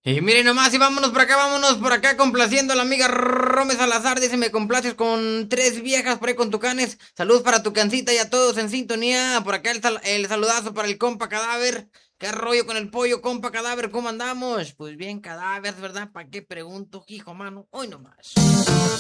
Y miren nomás, y vámonos por acá, complaciendo a la amiga Rome Salazar. Dice, me complaces con tres viejas por ahí con tucanes. Saludos para tu cancita y a todos en sintonía. Por acá el saludazo para el compa cadáver. ¿Qué rollo con el pollo, compa cadáver? ¿Cómo andamos? Pues bien, cadáver, ¿verdad? ¿Para qué pregunto, hijo, mano? Hoy nomás.